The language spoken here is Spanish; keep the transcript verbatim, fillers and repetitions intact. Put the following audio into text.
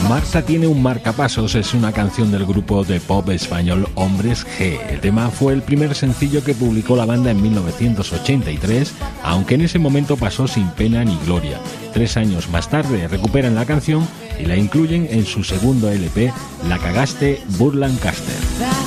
Marta tiene un marcapasos es una canción del grupo de pop español Hombres G. El tema fue el primer sencillo que publicó la banda en mil novecientos ochenta y tres, aunque en ese momento pasó sin pena ni gloria. Tres años más tarde recuperan la canción y la incluyen en su segundo L P, La Cagaste Burlancaster.